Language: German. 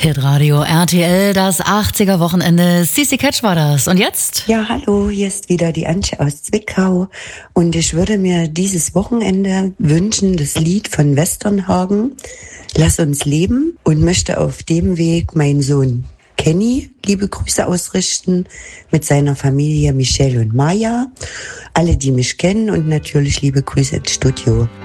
Hitradio RTL, das 80er Wochenende. Sissi Catch war das. Und jetzt? Ja, hallo, hier ist wieder die Antje aus Zwickau. Und ich würde mir dieses Wochenende wünschen, das Lied von Westernhagen, Lass uns leben, und möchte auf dem Weg meinen Sohn Kenny liebe Grüße ausrichten mit seiner Familie Michelle und Maya. Alle, die mich kennen, und natürlich liebe Grüße ins Studio.